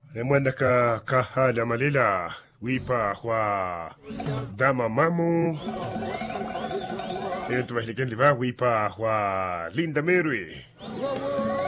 Mwenda ka kahala malila wipa wa dama mamu yetu wahiliken liva wipa wa Linda Mary